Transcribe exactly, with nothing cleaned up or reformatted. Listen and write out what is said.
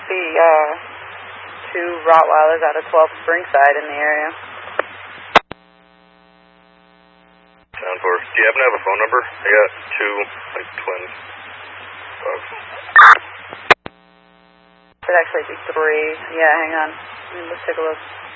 see uh, two Rottweilers out of twelve Springside in the area. Sound four. Do you happen to have a phone number? I got two, like, twins. Dogs. It'd actually be three. Yeah, hang on. Let's take a look.